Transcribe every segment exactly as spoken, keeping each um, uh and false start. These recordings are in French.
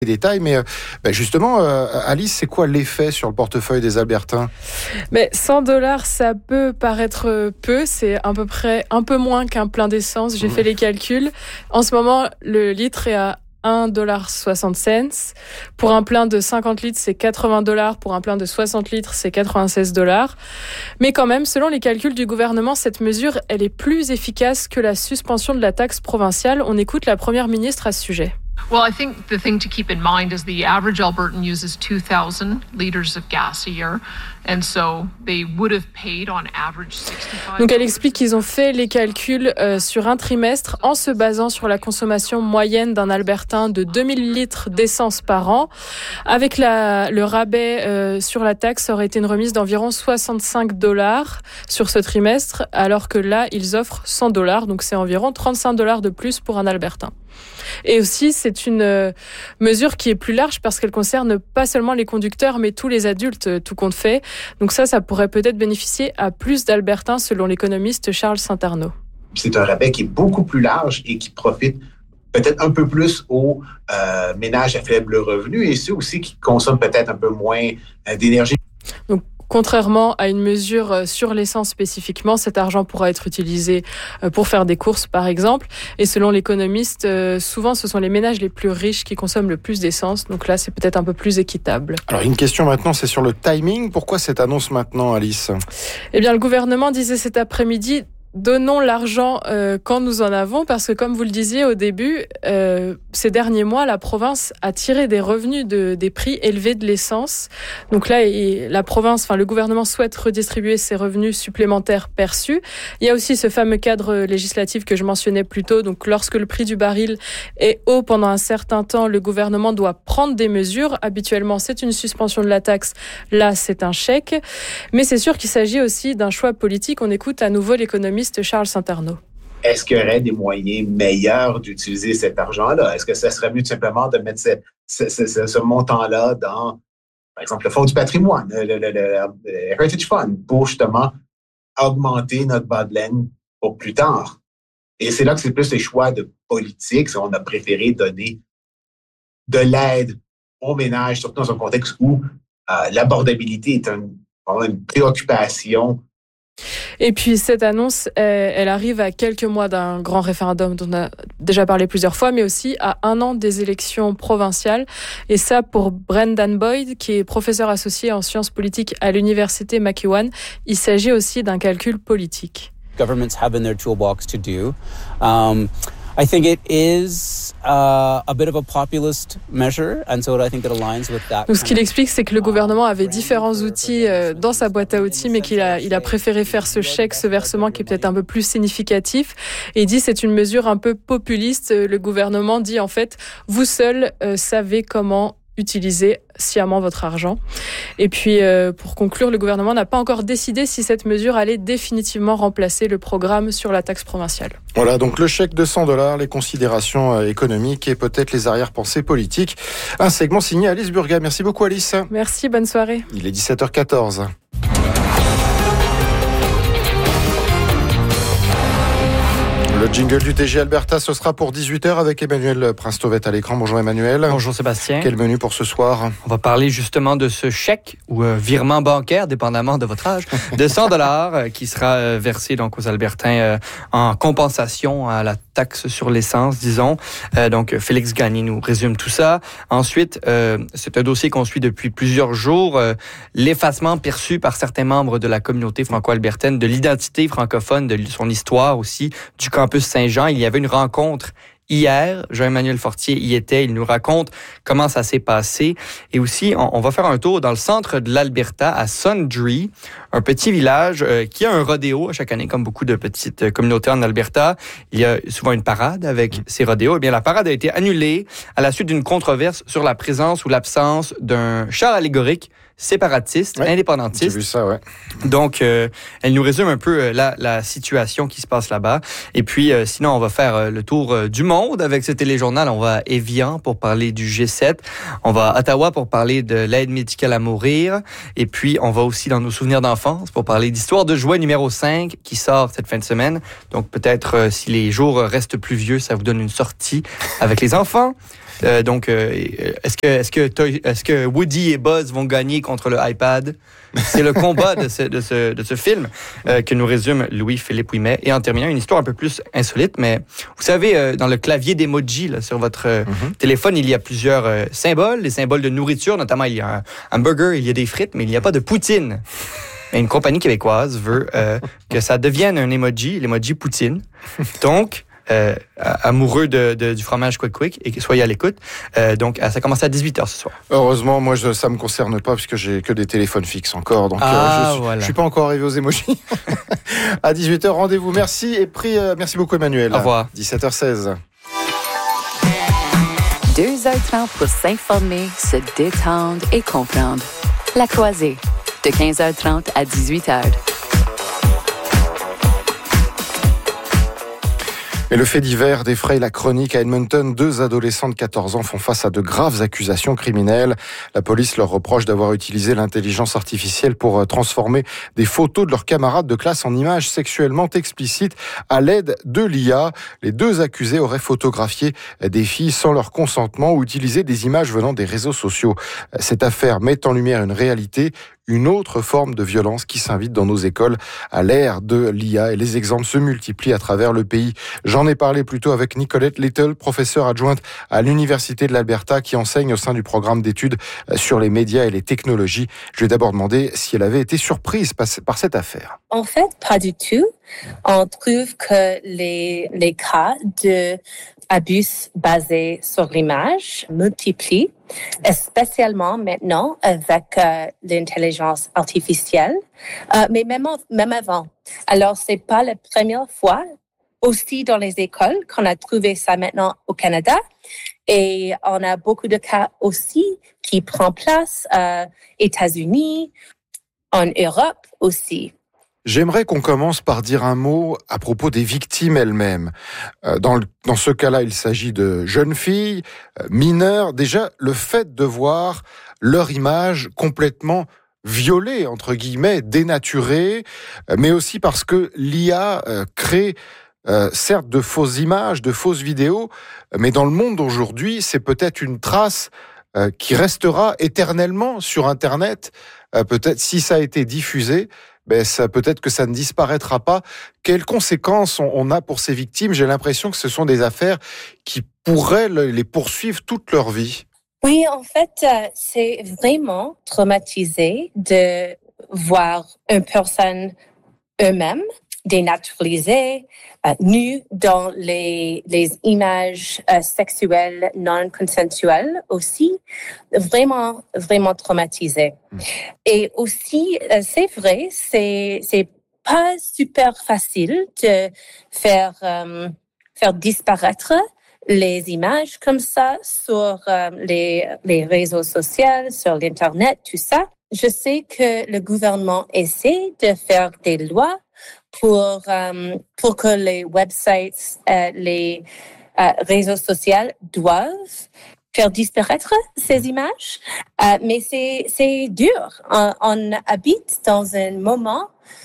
détails, mais euh, bah justement, euh, Alice, c'est quoi l'effet sur le portefeuille des Albertains? Mais cent dollars, ça peut paraître peu, c'est à peu près un peu moins qu'un plein d'essence. J'ai mmh. fait les calculs. En ce moment, le litre est à un dollar soixante. Pour un plein de cinquante litres, c'est quatre-vingts dollars. Pour un plein de soixante litres, c'est quatre-vingt-seize dollars. Mais quand même, selon les calculs du gouvernement, cette mesure, elle est plus efficace que la suspension de la taxe provinciale. On écoute la première ministre à ce sujet. Well, I think the thing to keep in mind is the average Albertan uses two thousand liters of gas a year, and so they would have paid on average sixty-five. Donc elle explique qu'ils ont fait les calculs euh, sur un trimestre en se basant sur la consommation moyenne d'un Albertain de deux mille litres d'essence par an. Avec la, le rabais euh, sur la taxe, ça aurait été une remise d'environ soixante-cinq dollars sur ce trimestre, alors que là, ils offrent cent dollars, donc c'est environ trente-cinq dollars de plus pour un Albertain. Et aussi, c'est une euh, mesure qui est plus large parce qu'elle concerne pas seulement les conducteurs, mais tous les adultes, euh, tout compte fait. Donc ça, ça pourrait peut-être bénéficier à plus d'Albertains, selon l'économiste Charles Saint-Arnaud. C'est un rabais qui est beaucoup plus large et qui profite peut-être un peu plus aux euh, ménages à faible revenu et ceux aussi qui consomment peut-être un peu moins euh, d'énergie. Donc, contrairement à une mesure sur l'essence spécifiquement, cet argent pourra être utilisé pour faire des courses, par exemple. Et selon l'économiste, souvent, ce sont les ménages les plus riches qui consomment le plus d'essence. Donc là, c'est peut-être un peu plus équitable. Alors, une question maintenant, c'est sur le timing. Pourquoi cette annonce maintenant, Alice ? Eh bien, le gouvernement disait cet après-midi... Donnons l'argent euh, quand nous en avons, parce que comme vous le disiez au début, euh, ces derniers mois, la province a tiré des revenus de, des prix élevés de l'essence. Donc là, et la province, enfin le gouvernement souhaite redistribuer ces revenus supplémentaires perçus. Il y a aussi ce fameux cadre législatif que je mentionnais plus tôt. Donc lorsque le prix du baril est haut pendant un certain temps, le gouvernement doit prendre des mesures. Habituellement, c'est une suspension de la taxe. Là, c'est un chèque. Mais c'est sûr qu'il s'agit aussi d'un choix politique. On écoute à nouveau l'économiste Charles Saint-Arnaud. Est-ce qu'il y aurait des moyens meilleurs d'utiliser cet argent-là? Est-ce que ça serait mieux tout simplement de mettre ce, ce, ce, ce montant-là dans, par exemple, le Fonds du patrimoine, le, le, le, le Heritage Fund, pour justement augmenter notre bas de laine pour plus tard? Et c'est là que c'est plus les choix de politique. On a préféré donner de l'aide aux ménages, surtout dans un contexte où euh, l'abordabilité est un, une préoccupation. Et puis cette annonce, elle arrive à quelques mois d'un grand référendum dont on a déjà parlé plusieurs fois, mais aussi à un an des élections provinciales. Et ça, pour Brendan Boyd, qui est professeur associé en sciences politiques à l'université McEwan, il s'agit aussi d'un calcul politique. Governments have in their toolbox to do. Um, I think it is uh, a bit of a populist measure, and so I think it aligns with that. Donc, ce qu'il explique, c'est que le gouvernement avait différents outils euh, dans sa boîte à outils, mais qu'il a, il a préféré faire ce chèque, ce versement qui est peut-être un peu plus significatif. Et il dit c'est une mesure un peu populiste. Le gouvernement dit en fait, vous seuls euh, savez comment utiliser sciemment votre argent. Et puis, euh, pour conclure, le gouvernement n'a pas encore décidé si cette mesure allait définitivement remplacer le programme sur la taxe provinciale. Voilà, donc le chèque de cent dollars, les considérations euh, économiques et peut-être les arrière-pensées politiques. Un segment signé Alice Burga. Merci beaucoup, Alice. Merci, bonne soirée. Il est dix-sept heures quatorze. Le jingle du T G Alberta, ce sera pour dix-huit heures avec Emmanuel Prince-Tovette à l'écran. Bonjour Emmanuel. Bonjour Sébastien. Quel menu pour ce soir? On va parler justement de ce chèque ou euh, virement bancaire, dépendamment de votre âge, de cent dollars euh, qui sera euh, versé donc aux Albertains euh, en compensation à la taxe sur l'essence, disons. Euh, donc Félix Gagné nous résume tout ça. Ensuite, euh, c'est un dossier qu'on suit depuis plusieurs jours. Euh, l'effacement perçu par certains membres de la communauté franco-albertaine de l'identité francophone, de son histoire aussi, du campus Saint-Jean. Il y avait une rencontre hier. Jean-Emmanuel Fortier y était. Il nous raconte comment ça s'est passé. Et aussi, on, on va faire un tour dans le centre de l'Alberta, à Sundre, un petit village euh, qui a un rodéo chaque année, comme beaucoup de petites communautés en Alberta. Il y a souvent une parade avec ces rodéos. Eh bien, la parade a été annulée à la suite d'une controverse sur la présence ou l'absence d'un char allégorique séparatiste, ouais, indépendantiste. J'ai vu ça, ouais. Donc, euh, elle nous résume un peu euh, la, la situation qui se passe là-bas. Et puis, euh, sinon, on va faire euh, le tour euh, du monde avec ce téléjournal. On va à Évian pour parler du G sept. On va à Ottawa pour parler de l'aide médicale à mourir. Et puis, on va aussi dans nos souvenirs d'enfance pour parler d'Histoire de jouets numéro cinq qui sort cette fin de semaine. Donc, peut-être, euh, si les jours restent pluvieux, ça vous donne une sortie avec les enfants. Euh, donc, euh, est-ce que, est-ce que, Toy, est-ce que Woody et Buzz vont gagner contre le iPad? C'est le combat de ce, de ce, de ce film euh, que nous résume Louis-Philippe Ouimet. Et en terminant, une histoire un peu plus insolite, mais vous savez, euh, dans le clavier d'emoji là, sur votre euh, mm-hmm. téléphone, il y a plusieurs euh, symboles, les symboles de nourriture, notamment il y a un hamburger, il y a des frites, mais il n'y a pas de poutine. Et une compagnie québécoise veut euh, que ça devienne un emoji, l'emoji poutine. Donc, Euh, amoureux de, de, du fromage Quick Quick et soyez à l'écoute. Euh, donc, ça commence à dix-huit heures ce soir. Heureusement, moi, je, ça me concerne pas puisque j'ai que des téléphones fixes encore. Donc, ah, euh, je, voilà. je suis pas encore arrivé aux émojis. À dix-huit heures, rendez-vous. Merci et prix, euh, merci beaucoup, Emmanuel. Au revoir. dix-sept heures seize. deux heures trente pour s'informer, se détendre et comprendre. La Croisée, de quinze heures trente à dix-huit heures. Et le fait divers défraye la chronique. À Edmonton, deux adolescents de quatorze ans font face à de graves accusations criminelles. La police leur reproche d'avoir utilisé l'intelligence artificielle pour transformer des photos de leurs camarades de classe en images sexuellement explicites à l'aide de l'I A. Les deux accusés auraient photographié des filles sans leur consentement ou utilisé des images venant des réseaux sociaux. Cette affaire met en lumière une réalité, une autre forme de violence qui s'invite dans nos écoles à l'ère de l'I A et les exemples se multiplient à travers le pays. J'en ai parlé plus tôt avec Nicolette Little, professeure adjointe à l'Université de l'Alberta qui enseigne au sein du programme d'études sur les médias et les technologies. Je lui ai d'abord demandé si elle avait été surprise par cette affaire. En fait, pas du tout. On trouve que les, les cas de abus basés sur l'image multiplient, spécialement maintenant avec euh, l'intelligence artificielle, euh, mais même, même avant. Alors, c'est pas la première fois aussi dans les écoles qu'on a trouvé ça maintenant au Canada. Et on a beaucoup de cas aussi qui prennent place aux États-Unis, en Europe aussi. J'aimerais qu'on commence par dire un mot à propos des victimes elles-mêmes. Dans, le, dans ce cas-là, il s'agit de jeunes filles, mineures. Déjà, le fait de voir leur image complètement violée, entre guillemets, dénaturée, mais aussi parce que l'I A crée Euh, certes de fausses images, de fausses vidéos, mais dans le monde d'aujourd'hui, c'est peut-être une trace euh, qui restera éternellement sur Internet. Euh, peut-être si ça a été diffusé, ben ça, peut-être que ça ne disparaîtra pas. Quelles conséquences on, on a pour ces victimes? J'ai l'impression que ce sont des affaires qui pourraient les poursuivre toute leur vie. Oui, en fait, euh, c'est vraiment traumatisé de voir une personne eux-mêmes dénaturalisés, euh, nus dans les, les images euh, sexuelles non consensuelles aussi, vraiment, vraiment traumatisés. Mmh. Et aussi, euh, c'est vrai, c'est, c'est pas super facile de faire, euh, faire disparaître les images comme ça sur euh, les, les réseaux sociaux, sur l'Internet, tout ça. Je sais que le gouvernement essaie de faire des lois pour um, pour que les websites, euh, les euh, réseaux sociaux doivent faire disparaître ces images, euh, mais c'est c'est dur. On, on habite dans un moment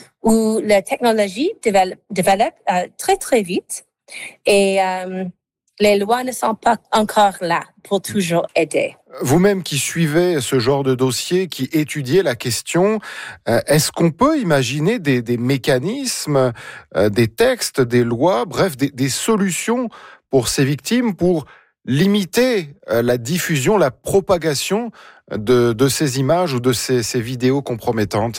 où la technologie développe, développe euh, très très vite et euh, les lois ne sont pas encore là pour toujours aider. Vous-même qui suivez ce genre de dossier, qui étudiez la question, euh, est-ce qu'on peut imaginer des, des mécanismes, euh, des textes, des lois, bref, des, des solutions pour ces victimes pour limiter euh, la diffusion, la propagation de, de ces images ou de ces, ces vidéos compromettantes?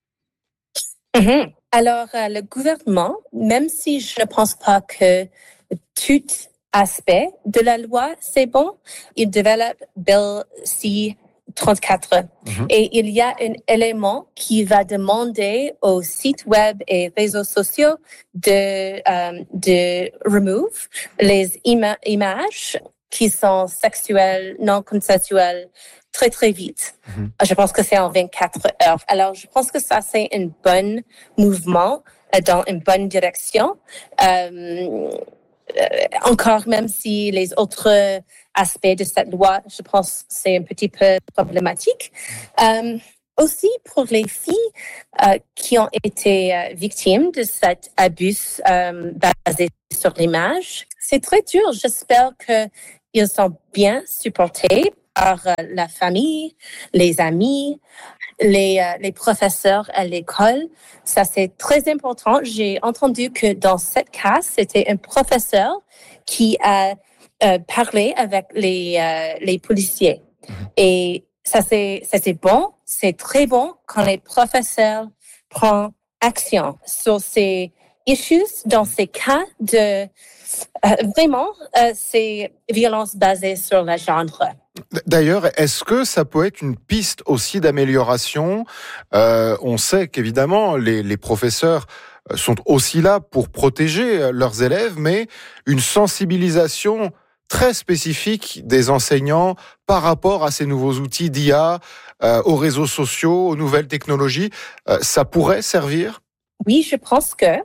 Mm-hmm. Alors, euh, le gouvernement, même si je ne pense pas que tout aspect de la loi, c'est bon, il développe Bill C trente-quatre. Mm-hmm. Et il y a un élément qui va demander aux sites web et réseaux sociaux de, euh, de remove les ima- images qui sont sexuelles, non consensuelles, très, très vite. Mm-hmm. Je pense que c'est en vingt-quatre heures. Alors, je pense que ça, c'est un bon mouvement dans une bonne direction. Euh, Euh, encore, même si les autres aspects de cette loi, je pense que c'est un petit peu problématique. Euh, aussi, pour les filles euh, qui ont été euh, victimes de cet abus euh, basé sur l'image, c'est très dur. J'espère ils sont bien supportés par euh, la famille, les amis, les, euh, les professeurs à l'école. Ça, c'est très important. J'ai entendu que dans ce cas, c'était un professeur qui a euh, parlé avec les, euh, les policiers. Et ça, c'est, ça, c'est bon. C'est très bon quand les professeurs prennent action sur ces issues, dans ces cas de euh, vraiment euh, ces violences basées sur le genre. D'ailleurs, est-ce que ça peut être une piste aussi d'amélioration ? euh, On sait qu'évidemment, les, les professeurs sont aussi là pour protéger leurs élèves, mais une sensibilisation très spécifique des enseignants par rapport à ces nouveaux outils d'I A, euh, aux réseaux sociaux, aux nouvelles technologies, euh, ça pourrait servir ? Oui, je pense que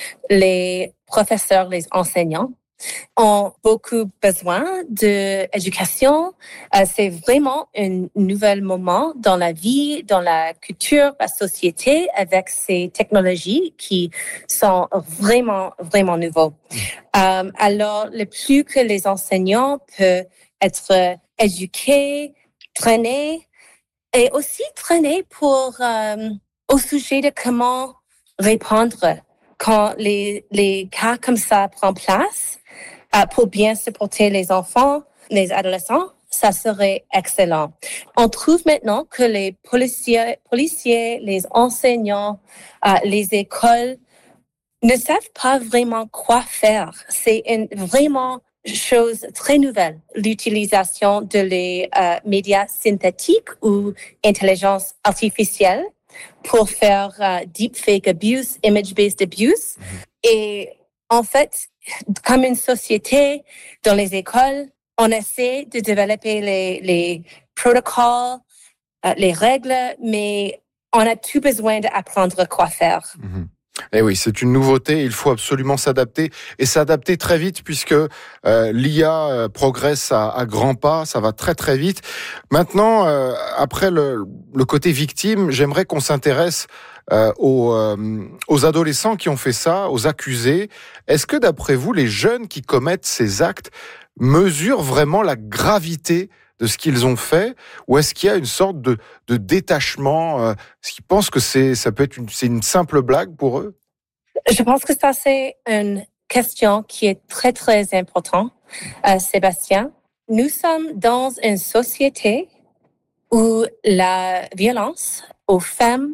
les professeurs, les enseignants ont beaucoup besoin d'éducation. Euh, c'est vraiment un nouvel moment dans la vie, dans la culture, la société, avec ces technologies qui sont vraiment, vraiment nouveaux. Euh, alors, le plus que les enseignants peuvent être éduqués, traînés, et aussi traînés pour euh, au sujet de comment répondre quand les, les cas comme ça prennent place. Euh, pour bien supporter les enfants, les adolescents, ça serait excellent. On trouve maintenant que les policiers, policiers les enseignants, euh, les écoles ne savent pas vraiment quoi faire. C'est une vraiment chose très nouvelle, l'utilisation de les euh, médias synthétiques ou intelligence artificielle pour faire euh, deepfake abuse, image-based abuse. Et en fait, comme une société, dans les écoles, on essaie de développer les, les protocoles, euh, les règles, mais on a tout besoin d'apprendre quoi faire. Mmh. Eh oui, c'est une nouveauté, il faut absolument s'adapter et s'adapter très vite puisque euh, l'I A progresse à, à grands pas, ça va très très vite. Maintenant, euh, après le, le côté victime, j'aimerais qu'on s'intéresse euh, aux, euh, aux adolescents qui ont fait ça, aux accusés. Est-ce que d'après vous, les jeunes qui commettent ces actes mesurent vraiment la gravité de ce qu'ils ont fait, ou est-ce qu'il y a une sorte de, de détachement, euh, est-ce qu'ils pensent que c'est, ça peut être une, c'est une simple blague pour eux? Je pense que ça, c'est une question qui est très, très importante, euh, Sébastien. Nous sommes dans une société où la violence aux femmes,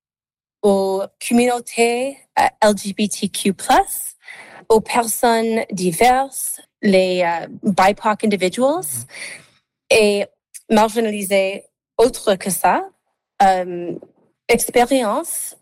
aux communautés euh, L G B T Q plus, aux personnes diverses, les euh, B I P O C individuals, et marginalisés autre que ça, euh, expérience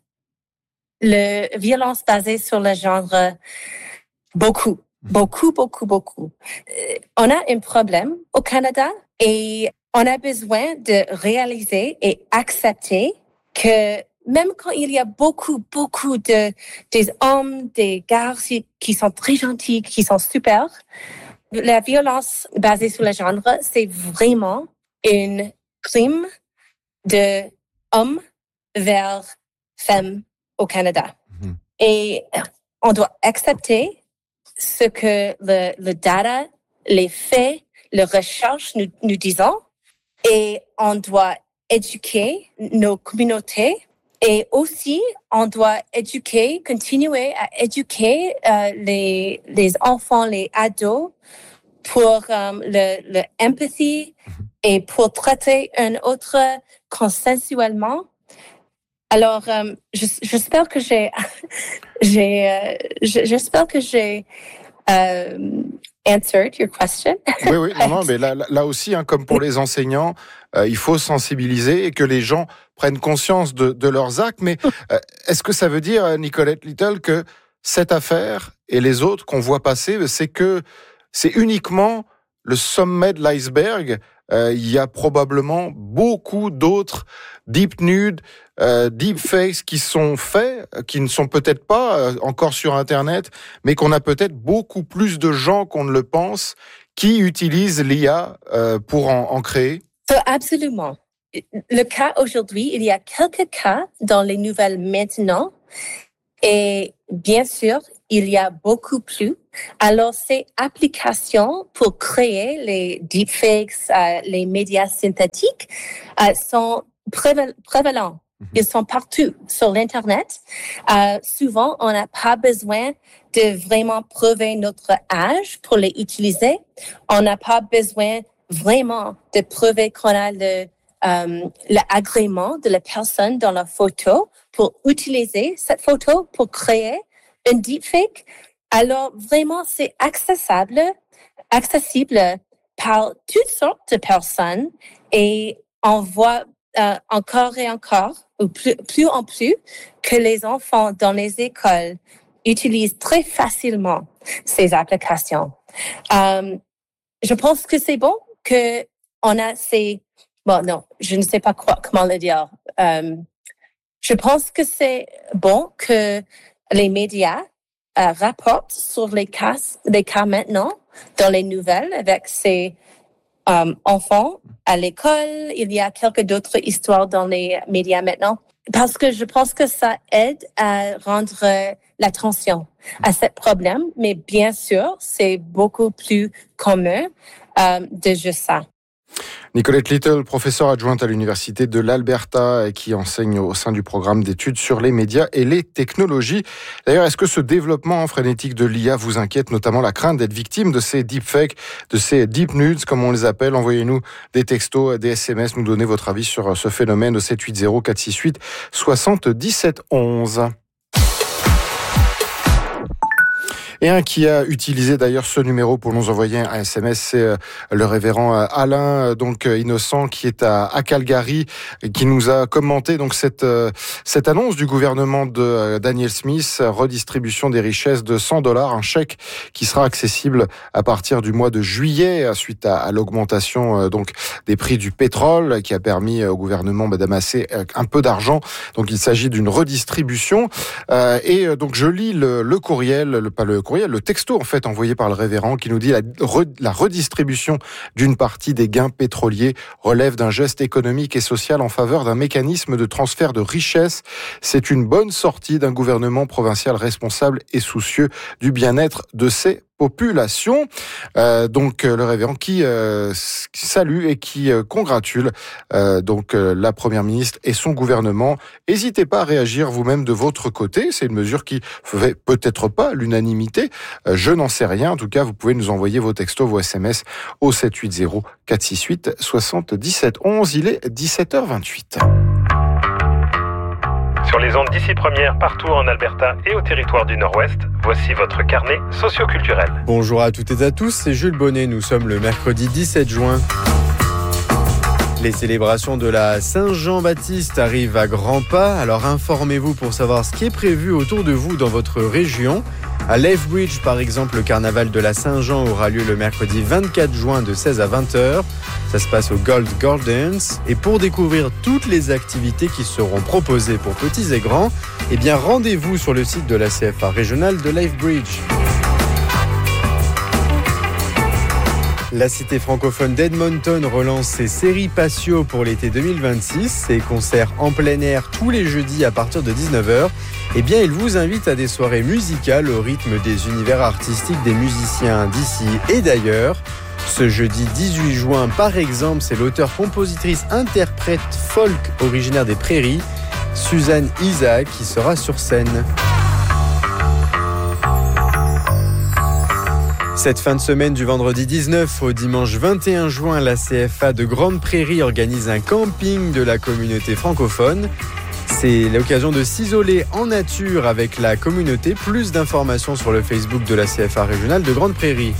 la violence basée sur le genre beaucoup, beaucoup, beaucoup, beaucoup. Euh, on a un problème au Canada et on a besoin de réaliser et accepter que même quand il y a beaucoup, beaucoup de des hommes, des gars qui sont très gentils, qui sont super, la violence basée sur le genre, c'est vraiment un crime de homme vers femme au Canada. Mm-hmm. Et on doit accepter ce que le, le data, les faits, les recherches nous, nous disons, et on doit éduquer nos communautés. Et aussi, on doit éduquer, continuer à éduquer euh, les, les enfants, les ados pour um, le, le empathie et pour traiter un autre consensuellement. Alors, um, j'espère que j'ai, j'ai, euh, j'espère que j'ai euh, answered your question. Oui, oui, non, non, mais là, là aussi, hein, comme pour les enseignants, euh, il faut sensibiliser et que les gens prennent conscience de, de leurs actes. Mais euh, est-ce que ça veut dire, Nicolette Little, que cette affaire et les autres qu'on voit passer, c'est que c'est uniquement le sommet de l'iceberg? Euh, il y a probablement beaucoup d'autres deep nude, euh, deep fakes qui sont faits, qui ne sont peut-être pas euh, encore sur Internet, mais qu'on a peut-être beaucoup plus de gens qu'on ne le pense qui utilisent l'I A euh, pour en, en créer. Absolument. Le cas aujourd'hui, il y a quelques cas dans les nouvelles maintenant. Et bien sûr, il y a beaucoup plus. Alors, ces applications pour créer les deepfakes, euh, les médias synthétiques, euh, sont préval- prévalents. Ils sont partout sur l'Internet. Euh, souvent, on n'a pas besoin de vraiment prouver notre âge pour les utiliser. On n'a pas besoin vraiment de prouver qu'on a le, euh, l'agrément de la personne dans la photo pour utiliser cette photo pour créer un deepfake. Alors, vraiment, c'est accessible, accessible par toutes sortes de personnes et on voit euh, encore et encore, ou plus, plus en plus, que les enfants dans les écoles utilisent très facilement ces applications. Euh, je pense que c'est bon que on a ces... Bon, non, je ne sais pas quoi, comment le dire. Euh, je pense que c'est bon que les médias euh, rapportent sur les cas, les cas maintenant dans les nouvelles avec ces euh, enfants à l'école. Il y a quelques d'autres histoires dans les médias maintenant parce que je pense que ça aide à rendre l'attention à ce problème. Mais bien sûr, c'est beaucoup plus commun euh, de juste ça. Nicolette Little, professeure adjointe à l'Université de l'Alberta et qui enseigne au sein du programme d'études sur les médias et les technologies. D'ailleurs, est-ce que ce développement frénétique de l'I A vous inquiète, notamment la crainte d'être victime de ces deepfakes, de ces deep nudes, comme on les appelle? Envoyez-nous des textos, des S M S, nous donner votre avis sur ce phénomène au sept huit zéro quatre six huit soixante-dix-sept onze. Et un qui a utilisé d'ailleurs ce numéro pour nous envoyer un S M S, c'est le révérend Alain, donc innocent, qui est à, à Calgary, et qui nous a commenté donc cette cette annonce du gouvernement de Daniel Smith, redistribution des richesses de cent dollars, un chèque qui sera accessible à partir du mois de juillet suite à, à l'augmentation donc des prix du pétrole, qui a permis au gouvernement bah, d'amasser un peu d'argent. Donc il s'agit d'une redistribution. Euh, et donc je lis le, le courriel, le, pas le courriel, le texto en fait envoyé par le révérend qui nous dit la, re, la redistribution d'une partie des gains pétroliers relève d'un geste économique et social en faveur d'un mécanisme de transfert de richesse. C'est une bonne sortie d'un gouvernement provincial responsable et soucieux du bien-être de ses population. Euh, donc euh, le révérend qui euh, salue et qui euh, congratule euh, donc euh, la première ministre et son gouvernement. N'hésitez pas à réagir vous-même de votre côté. C'est une mesure qui fait peut-être pas l'unanimité. Euh, je n'en sais rien. En tout cas, vous pouvez nous envoyer vos textos, vos S M S au sept huit zéro quatre six huit soixante-dix-sept onze. Il est dix-sept heures vingt-huit. Sur les ondes d'ici première, partout en Alberta et au territoire du Nord-Ouest, voici votre carnet socioculturel. Bonjour à toutes et à tous, c'est Jules Bonnet. Nous sommes le mercredi dix-sept juin. Les célébrations de la Saint-Jean-Baptiste arrivent à grands pas, alors informez-vous pour savoir ce qui est prévu autour de vous dans votre région. À Lethbridge, par exemple, le carnaval de la Saint-Jean aura lieu le mercredi vingt-quatre juin de seize à vingt heures. Ça se passe au Gold Gardens. Et pour découvrir toutes les activités qui seront proposées pour petits et grands, eh bien rendez-vous sur le site de la C F A régionale de Lethbridge. La cité francophone d'Edmonton relance ses séries patio pour l'été deux mille vingt-six. Ses concerts en plein air tous les jeudis à partir de dix-neuf heures. Eh bien, il vous invite à des soirées musicales au rythme des univers artistiques des musiciens d'ici et d'ailleurs. Ce jeudi dix-huit juin, par exemple, c'est l'auteur-compositrice-interprète folk originaire des Prairies, Suzanne Isaac, qui sera sur scène. Cette fin de semaine du vendredi dix-neuf au dimanche vingt et un juin, la C F A de Grande Prairie organise un camping de la communauté francophone. C'est l'occasion de s'isoler en nature avec la communauté. Plus d'informations sur le Facebook de la C F A régionale de Grande Prairie.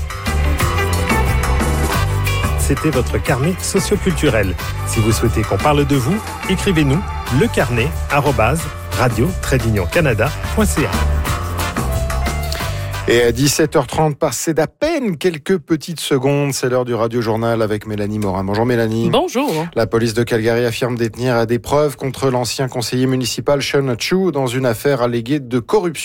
C'était votre carnet socioculturel. Si vous souhaitez qu'on parle de vous, écrivez-nous lecarnet arobase radio tiret union canada point c a. Et à dix-sept heures trente, passé d'à peine quelques petites secondes, c'est l'heure du Radio-Journal avec Mélanie Morin. Bonjour Mélanie. Bonjour. La police de Calgary affirme détenir des preuves contre l'ancien conseiller municipal Sean Chu dans une affaire alléguée de corruption.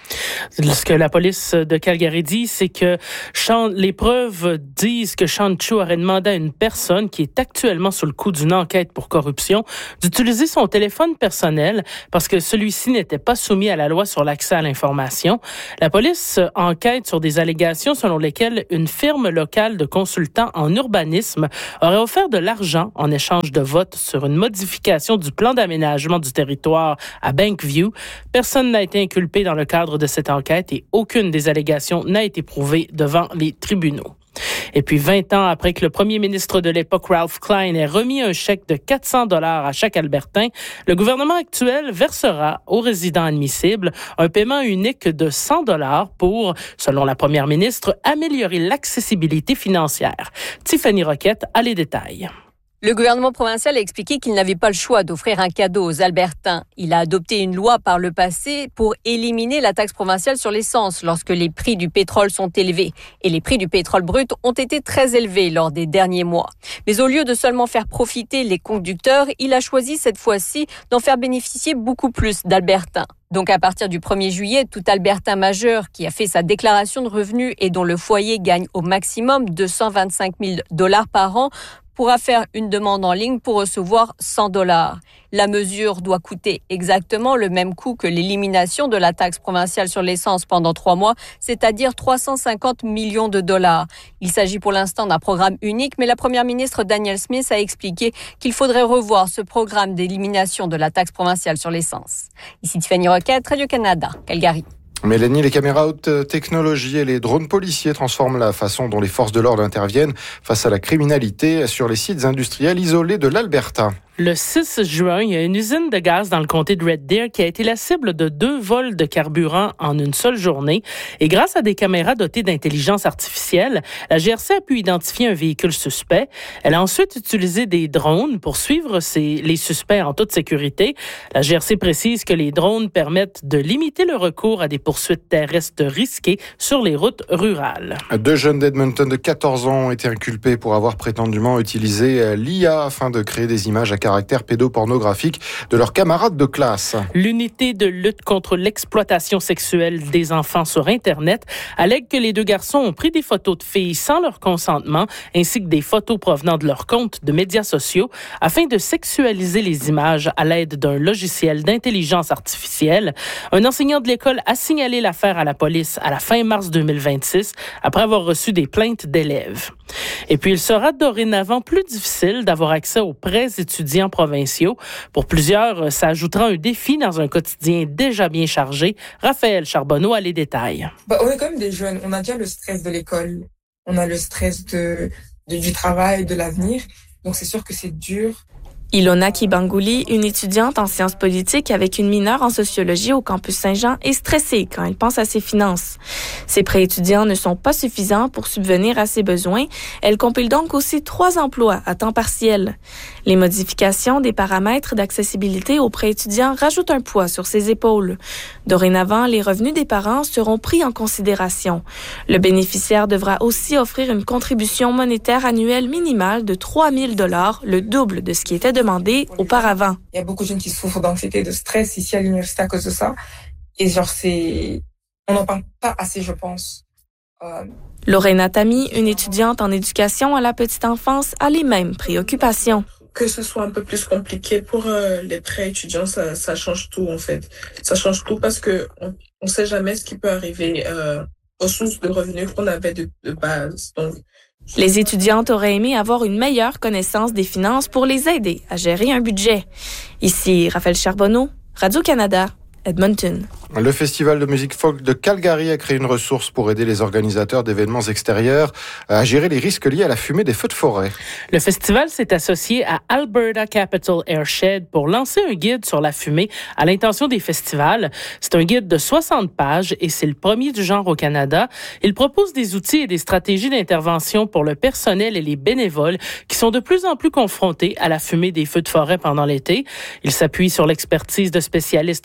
Ce que la police de Calgary dit, c'est que Sean, les preuves disent que Sean Chu aurait demandé à une personne qui est actuellement sous le coup d'une enquête pour corruption d'utiliser son téléphone personnel parce que celui-ci n'était pas soumis à la loi sur l'accès à l'information. La police enquête sur des allégations selon lesquelles une firme locale de consultants en urbanisme aurait offert de l'argent en échange de votes sur une modification du plan d'aménagement du territoire à Bankview. Personne n'a été inculpé dans le cadre de cette enquête et aucune des allégations n'a été prouvée devant les tribunaux. Et puis, vingt ans après que le premier ministre de l'époque, Ralph Klein, ait remis un chèque de quatre cents dollars à chaque Albertain, le gouvernement actuel versera aux résidents admissibles un paiement unique de cent dollars pour, selon la première ministre, améliorer l'accessibilité financière. Tiffany Roquette a les détails. Le gouvernement provincial a expliqué qu'il n'avait pas le choix d'offrir un cadeau aux Albertains. Il a adopté une loi par le passé pour éliminer la taxe provinciale sur l'essence lorsque les prix du pétrole sont élevés. Et les prix du pétrole brut ont été très élevés lors des derniers mois. Mais au lieu de seulement faire profiter les conducteurs, il a choisi cette fois-ci d'en faire bénéficier beaucoup plus d'Albertains. Donc à partir du premier juillet, tout Albertain majeur qui a fait sa déclaration de revenus et dont le foyer gagne au maximum deux cent vingt-cinq mille dollars par an pourra faire une demande en ligne pour recevoir cent dollars. La mesure doit coûter exactement le même coût que l'élimination de la taxe provinciale sur l'essence pendant trois mois, c'est-à-dire trois cent cinquante millions de dollars. Il s'agit pour l'instant d'un programme unique, mais la première ministre Danielle Smith a expliqué qu'il faudrait revoir ce programme d'élimination de la taxe provinciale sur l'essence. Ici Tiffany Roquette, Radio-Canada, Calgary. Mélanie, les caméras haute technologie et les drones policiers transforment la façon dont les forces de l'ordre interviennent face à la criminalité sur les sites industriels isolés de l'Alberta. Le six juin, il y a une usine de gaz dans le comté de Red Deer qui a été la cible de deux vols de carburant en une seule journée. Et grâce à des caméras dotées d'intelligence artificielle, la G R C a pu identifier un véhicule suspect. Elle a ensuite utilisé des drones pour suivre ces, les suspects en toute sécurité. La G R C précise que les drones permettent de limiter le recours à des poursuites terrestres risquées sur les routes rurales. Deux jeunes d'Edmonton de quatorze ans ont été inculpés pour avoir prétendument utilisé l'I A afin de créer des images à caractère pédopornographique de leurs camarades de classe. L'unité de lutte contre l'exploitation sexuelle des enfants sur Internet allègue que les deux garçons ont pris des photos de filles sans leur consentement, ainsi que des photos provenant de leurs comptes de médias sociaux, afin de sexualiser les images à l'aide d'un logiciel d'intelligence artificielle. Un enseignant de l'école a signalé l'affaire à la police à la fin mars deux mille vingt-six, après avoir reçu des plaintes d'élèves. Et puis, il sera dorénavant plus difficile d'avoir accès aux prêts étudiants provinciaux. Pour plusieurs, ça ajoutera un défi dans un quotidien déjà bien chargé. Raphaël Charbonneau a les détails. Bah, on est quand même des jeunes. On a déjà le stress de l'école. On a le stress de, de, du travail, de l'avenir. Donc, c'est sûr que c'est dur. Ilona Kibangouli, une étudiante en sciences politiques avec une mineure en sociologie au campus Saint-Jean, est stressée quand elle pense à ses finances. Ses prêts étudiants ne sont pas suffisants pour subvenir à ses besoins. Elle compile donc aussi trois emplois à temps partiel. Les modifications des paramètres d'accessibilité aux prêts étudiants rajoutent un poids sur ses épaules. Dorénavant, les revenus des parents seront pris en considération. Le bénéficiaire devra aussi offrir une contribution monétaire annuelle minimale de trois mille dollars, le double de ce qui était demandé auparavant. Il y a beaucoup de jeunes qui souffrent d'anxiété, de stress ici à l'université à cause de ça. Et genre, c'est... On n'en parle pas assez, je pense. Euh... Lorena Tami, une étudiante en éducation à la petite enfance, a les mêmes préoccupations. Que ce soit un peu plus compliqué pour euh, les prêts étudiants, ça, ça change tout en fait. Ça change tout parce que on, on sait jamais ce qui peut arriver euh, aux sources de revenus qu'on avait de, de base. Donc, les étudiantes auraient aimé avoir une meilleure connaissance des finances pour les aider à gérer un budget. Ici Raphaël Charbonneau, Radio-Canada, Edmonton. Le Festival de musique folk de Calgary a créé une ressource pour aider les organisateurs d'événements extérieurs à gérer les risques liés à la fumée des feux de forêt. Le festival s'est associé à Alberta Capital Airshed pour lancer un guide sur la fumée à l'intention des festivals. C'est un guide de soixante pages et c'est le premier du genre au Canada. Il propose des outils et des stratégies d'intervention pour le personnel et les bénévoles qui sont de plus en plus confrontés à la fumée des feux de forêt pendant l'été. Il s'appuie sur l'expertise de spécialistes en droit,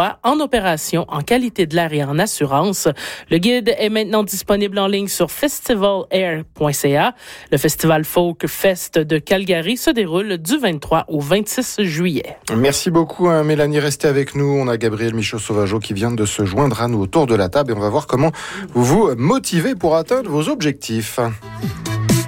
soit en opération, en qualité de l'air et en assurance. Le guide est maintenant disponible en ligne sur festival air point c a. Le festival Folk Fest de Calgary se déroule du vingt-trois au vingt-six juillet. Merci beaucoup, hein, Mélanie. Restez avec nous. On a Gabriel Michaud-Sauvageau qui vient de se joindre à nous autour de la table et on va voir comment vous vous motivez pour atteindre vos objectifs.